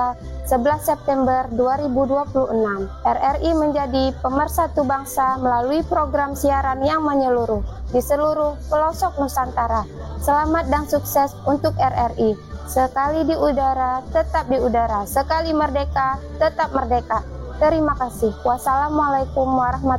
11 September 2026. RRI menjadi pemersatu bangsa melalui program siaran yang menyeluruh di seluruh pelosok Nusantara. Selamat dan sukses untuk RRI. Sekali di udara, tetap di udara. Sekali merdeka, tetap merdeka. Terima kasih. Wassalamualaikum warahmatullahi wabarakatuh.